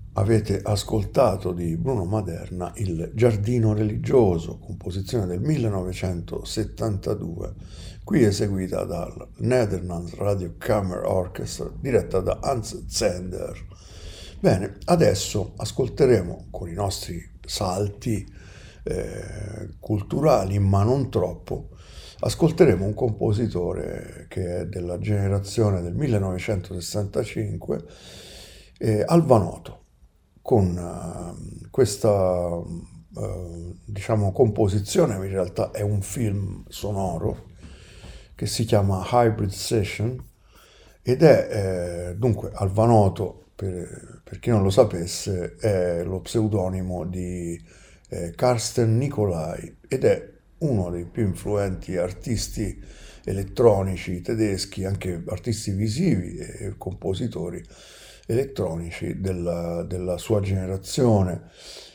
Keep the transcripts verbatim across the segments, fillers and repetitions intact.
Avete ascoltato di Bruno Maderna Il Giardino Religioso, composizione del millenovecentosettantadue, qui eseguita dal Netherlands Radio Kammer Orchestra, diretta da Hans Zender. Bene, adesso ascolteremo con i nostri salti eh, culturali, ma non troppo, ascolteremo un compositore che è della generazione del millenovecentosessantacinque, eh, Alvanoto, con eh, questa eh, diciamo composizione, in realtà è un film sonoro che si chiama Hybrid Session ed è eh, dunque Alvanoto, per, per chi non lo sapesse, è lo pseudonimo di eh, Carsten Nicolai ed è uno dei più influenti artisti elettronici tedeschi, anche artisti visivi e compositori elettronici della, della sua generazione.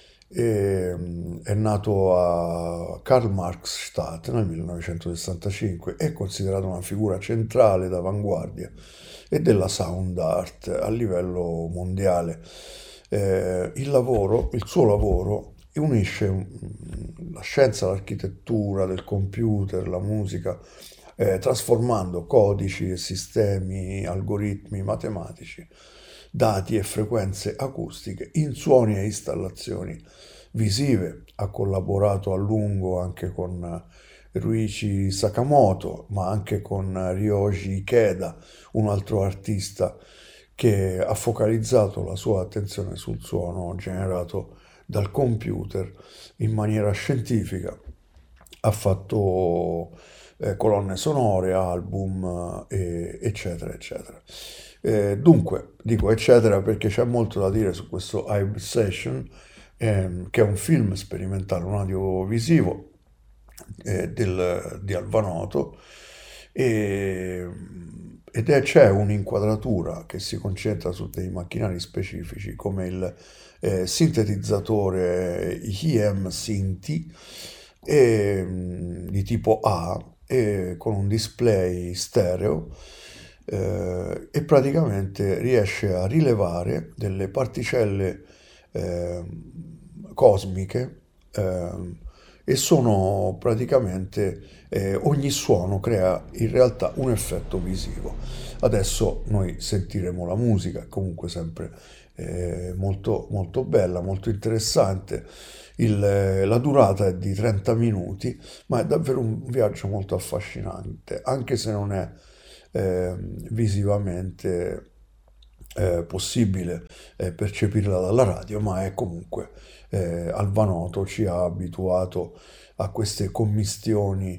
E, mm, è nato a Karl Marx Stadt nel millenovecentosessantacinque, è considerato una figura centrale d'avanguardia e della sound art a livello mondiale. Eh, il lavoro, il suo lavoro unisce mm, la scienza, l'architettura del computer, la musica, eh, trasformando codici e sistemi, algoritmi matematici, dati e frequenze acustiche in suoni e installazioni visive. Ha collaborato a lungo anche con Ruichi Sakamoto, ma anche con Ryoji Ikeda, un altro artista che ha focalizzato la sua attenzione sul suono generato dal computer in maniera scientifica. Ha fatto eh, colonne sonore, album, eh, eccetera, eccetera. Eh, dunque, dico eccetera perché c'è molto da dire su questo Hybrid Session, ehm, che è un film sperimentale, un audiovisivo eh, del, di Alvanoto, e, ed è, c'è un'inquadratura che si concentra su dei macchinari specifici come il eh, sintetizzatore I M Synthi e, di tipo A e con un display stereo, eh, e praticamente riesce a rilevare delle particelle eh, cosmiche, eh, e sono praticamente eh, ogni suono crea in realtà un effetto visivo. Adesso noi sentiremo la musica, comunque sempre eh, molto, molto bella, molto interessante. Il, la durata è di trenta minuti, ma è davvero un viaggio molto affascinante, anche se non è eh, visivamente eh, possibile eh, percepirla dalla radio, ma è comunque eh, Alvanoto ci ha abituato a queste commistioni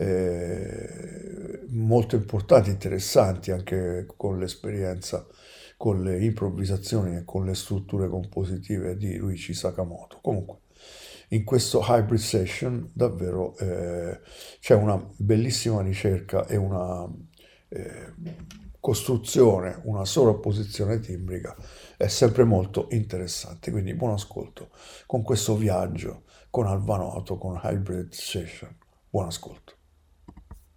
eh, molto importanti, interessanti anche con l'esperienza, con le improvvisazioni e con le strutture compositive di Ruichi Sakamoto. Comunque, in questo Hybrid Session davvero eh, c'è una bellissima ricerca e una eh, costruzione, una sovrapposizione timbrica è sempre molto interessante. Quindi buon ascolto con questo viaggio con Alvanoto, con Hybrid Session. Buon ascolto.